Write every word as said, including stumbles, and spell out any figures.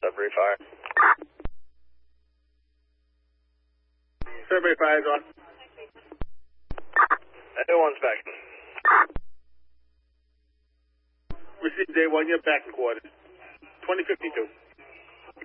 Sudbury Fire. Sudbury Fire is on. Everyone's back. Received day one, you're back in quarters. twenty fifty-two.